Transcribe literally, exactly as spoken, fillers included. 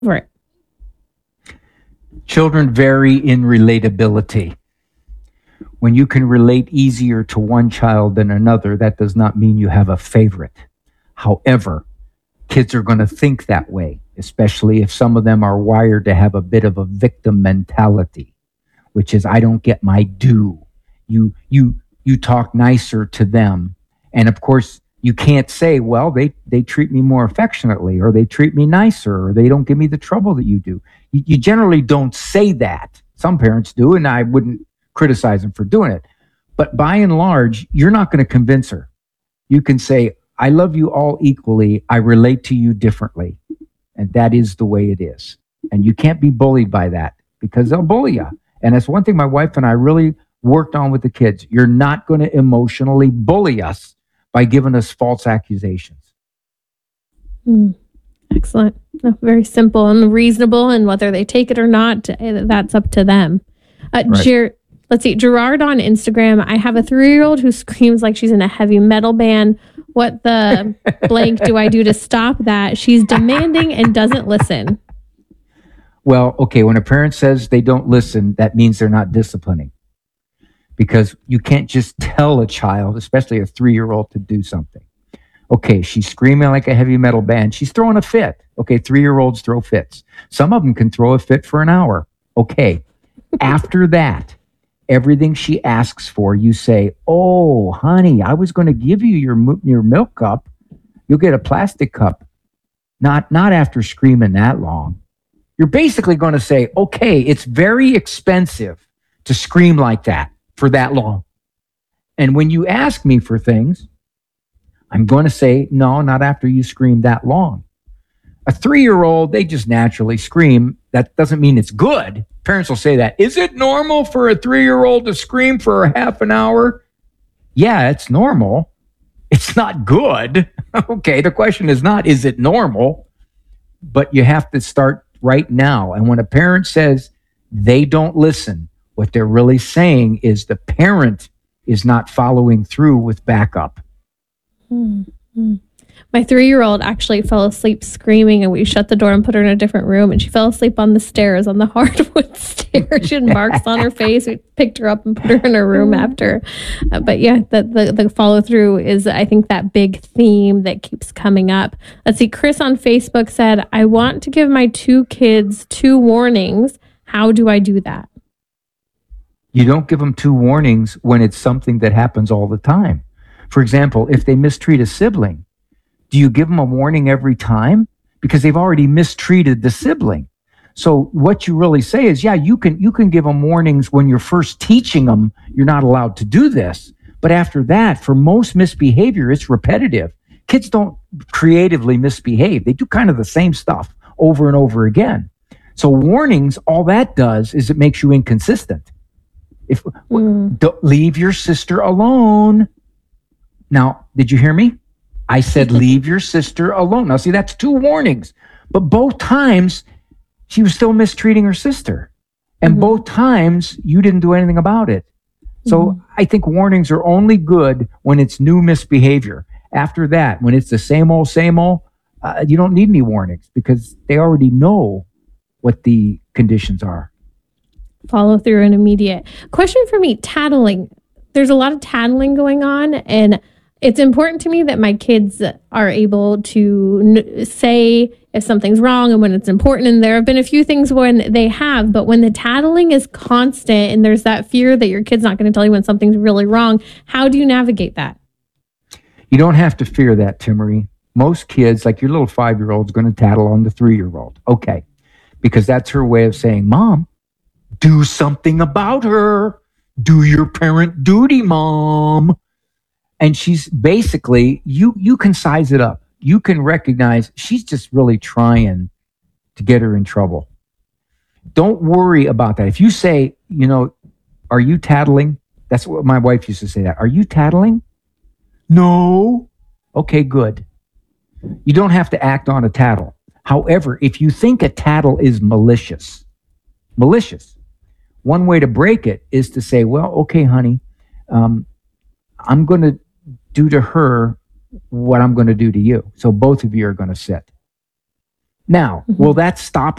For it. Children vary in relatability. When you can relate easier to one child than another, that does not mean you have a favorite. However, kids are going to think that way, especially if some of them are wired to have a bit of a victim mentality, which is I don't get my due. You you you talk nicer to them. And of course, you can't say, well, they, they treat me more affectionately, or they treat me nicer, or they don't give me the trouble that you do. You, you generally don't say that. Some parents do, and I wouldn't criticize them for doing it. But by and large, you're not going to convince her. You can say, I love you all equally. I relate to you differently. And that is the way it is. And you can't be bullied by that because they'll bully you. And that's one thing my wife and I really worked on with the kids. You're not going to emotionally bully us by giving us false accusations. Mm, excellent. No, very simple and reasonable. And whether they take it or not, that's up to them. Uh, Right. Ger- let's see. Gerard on Instagram. I have a three-year-old who screams like she's in a heavy metal band. What the blank do I do to stop that? She's demanding and doesn't listen. Well, okay, when a parent says they don't listen, that means they're not disciplining. Because you can't just tell a child, especially a three-year-old, to do something. Okay, she's screaming like a heavy metal band. She's throwing a fit. Okay, three-year-olds throw fits. Some of them can throw a fit for an hour. Okay, after that, everything she asks for, you say, oh, honey, I was going to give you your your milk cup. You'll get a plastic cup. Not, not after screaming that long. You're basically going to say, okay, it's very expensive to scream like that for that long. And when you ask me for things, I'm going to say, no, not after you scream that long. A three-year-old, they just naturally scream. That doesn't mean it's good. Parents will say that. Is it normal for a three-year-old to scream for a half an hour? Yeah, it's normal. It's not good. Okay, the question is not, is it normal? But you have to start right now. And when a parent says they don't listen, what they're really saying is the parent is not following through with backup. Mm-hmm. My three-year-old actually fell asleep screaming, and we shut the door and put her in a different room, and she fell asleep on the stairs, on the hardwood stairs. She had marks on her face. We picked her up and put her in her room after. Uh, but yeah, the, the, the follow-through is, I think, that big theme that keeps coming up. Let's see, Chris on Facebook said, I want to give my two kids two warnings. How do I do that? You don't give them two warnings when it's something that happens all the time. For example, if they mistreat a sibling, do you give them a warning every time? Because they've already mistreated the sibling. So what you really say is, yeah, you can you can give them warnings when you're first teaching them you're not allowed to do this. But after that, for most misbehavior, it's repetitive. Kids don't creatively misbehave. They do kind of the same stuff over and over again. So warnings, all that does is it makes you inconsistent. If mm. don't leave your sister alone. Now, did you hear me? I said, leave your sister alone. Now, see, that's two warnings. But both times, she was still mistreating her sister. And mm-hmm. both times, you didn't do anything about it. So mm-hmm. I think warnings are only good when it's new misbehavior. After that, when it's the same old, same old, uh, you don't need any warnings because they already know what the conditions are. Follow through and immediate. Question for me, tattling. There's a lot of tattling going on, and it's important to me that my kids are able to n- say if something's wrong and when it's important. And there have been a few things when they have, but when the tattling is constant and there's that fear that your kid's not going to tell you when something's really wrong, how do you navigate that? You don't have to fear that, Timmerie. Most kids, like your little five-year-old, is going to tattle on the three-year-old. Okay, because that's her way of saying, Mom, do something about her. Do your parent duty, Mom. And she's basically, you you can size it up. You can recognize she's just really trying to get her in trouble. Don't worry about that. If you say, you know, are you tattling? That's what my wife used to say that. Are you tattling? No. Okay, good. You don't have to act on a tattle. However, if you think a tattle is malicious, malicious, one way to break it is to say, well, okay, honey, um, I'm going to do to her what I'm going to do to you. So both of you are going to sit. Now, will that stop